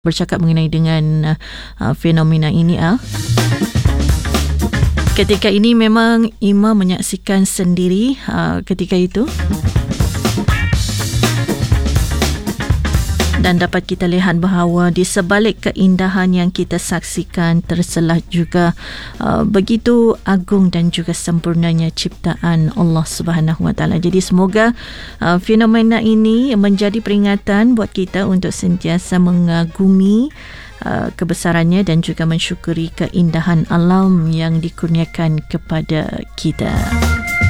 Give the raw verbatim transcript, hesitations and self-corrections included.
bercakap mengenai dengan uh, fenomena ini, Al. Ketika ini memang Ima menyaksikan sendiri uh, ketika itu. Dan dapat kita lihat bahawa di sebalik keindahan yang kita saksikan terselah juga uh, begitu agung dan juga sempurnanya ciptaan Allah Subhanahu Wa Taala. Jadi semoga uh, fenomena ini menjadi peringatan buat kita untuk sentiasa mengagumi uh, kebesarannya dan juga mensyukuri keindahan alam yang dikurniakan kepada kita.